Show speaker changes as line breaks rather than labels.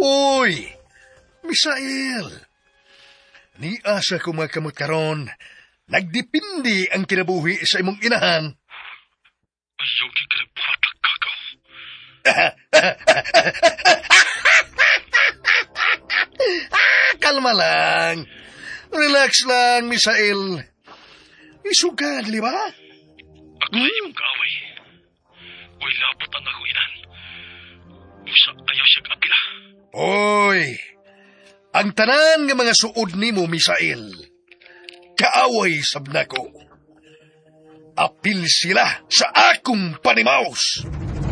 Uy, Misael, ni asa ko magkamot karon, nagdipindi ang kinabuhi sa imong inahan.
Ayaw gikalagbuhatag kagaw.
Kalma lang. Relax lang, Misael. Isugad, di ba?
Ako ay imong kaaway. Uy, labot ang ako inan. Bisa ayaw siya kapila.
Oy, ang tanan nga mga suod nimo, Misael, kaaway sabna ko. Apil sila sa akong panimaos.